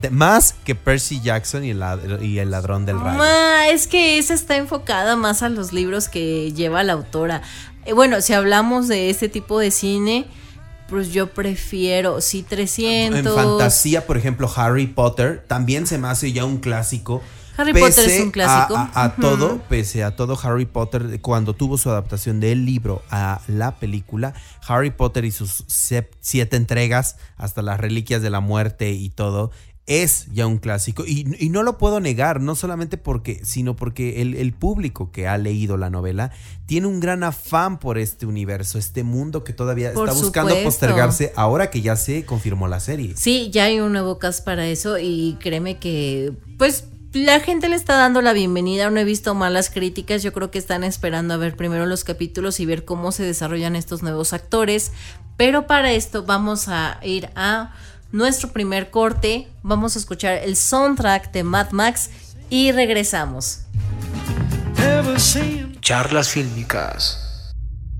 Más que Percy Jackson y el ladrón del rayo. Es que esa está enfocada más a los libros que lleva la autora. Bueno, si hablamos de este tipo de cine, pues yo prefiero, sí, 300. En fantasía, por ejemplo, Harry Potter también se me hace ya un clásico. Harry Potter es un clásico. Pese a todo, Harry Potter, cuando tuvo su adaptación del libro a la película, Harry Potter y sus 7 entregas, hasta las Reliquias de la Muerte y todo, es ya un clásico. Y no lo puedo negar, no solamente sino porque el público que ha leído la novela tiene un gran afán por este universo, este mundo que todavía está buscando postergarse ahora que ya se confirmó la serie. Sí, ya hay un nuevo cast para eso y créeme que, pues, la gente le está dando la bienvenida. No he visto malas críticas. Yo creo que están esperando a ver primero los capítulos y ver cómo se desarrollan estos nuevos actores. Pero para esto vamos a ir a nuestro primer corte. Vamos a escuchar el soundtrack de Mad Max y regresamos. Charlas fílmicas.